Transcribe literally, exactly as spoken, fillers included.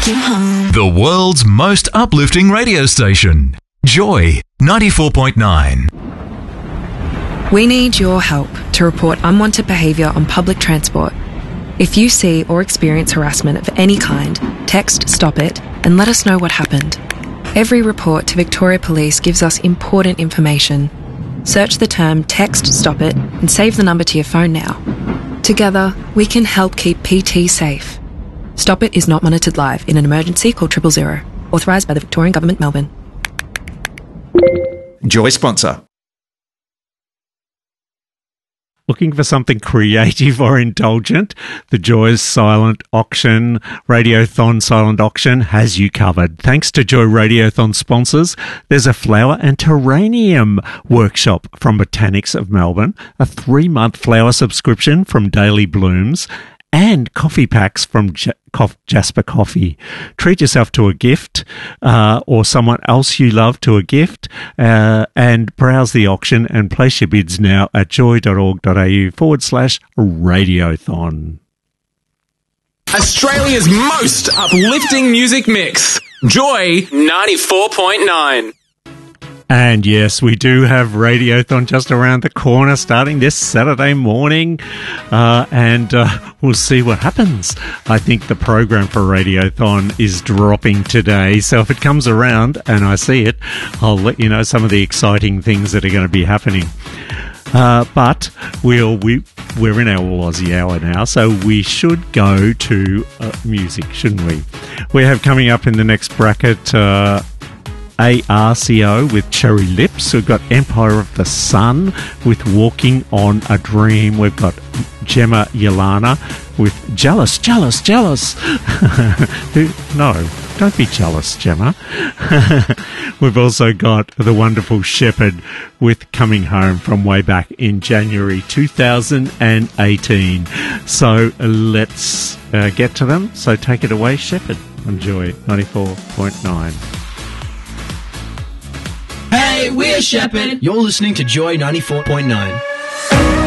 take you home. The world's most uplifting radio station. Joy ninety-four point nine. We need your help to report unwanted behaviour on public transport. If you see or experience harassment of any kind, text Stop It and let us know what happened. Every report to Victoria Police gives us important information. Search the term Text Stop It and save the number to your phone now. Together, we can help keep P T safe. Stop It is not monitored live. In an emergency, call triple zero. Authorised by the Victorian Government, Melbourne. Joy sponsor. Looking for something creative or indulgent? The Joy's Silent Auction, Radiothon Silent Auction has you covered. Thanks to Joy Radiothon sponsors, there's a flower and terrarium workshop from Botanics of Melbourne, a three-month flower subscription from Daily Blooms, and coffee packs from J- Cof- Jasper Coffee. Treat yourself to a gift uh, or someone else you love to a gift uh, and browse the auction and place your bids now at joy.org.au forward slash radiothon. Australia's most uplifting music mix. Joy ninety-four point nine. And yes, we do have Radiothon just around the corner starting this Saturday morning, uh, and uh, we'll see what happens. I think the program for Radiothon is dropping today, so if it comes around and I see it, I'll let you know some of the exciting things that are going to be happening. Uh, but we'll, we, we're in our All Aussie Hour now, so we should go to uh, music, shouldn't we? We have coming up in the next bracket uh, A R C O with Cherry Lips. We've got Empire of the Sun with Walking on a Dream. We've got Gemma Yolana with Jealous, Jealous, Jealous. No, don't be jealous, Gemma. We've also got the wonderful Shepherd with Coming Home from way back in January two thousand eighteen. So let's uh, get to them. So take it away, Shepherd. Enjoy ninety-four point nine. Hey, we're Shepherd. You're listening to Joy ninety-four point nine.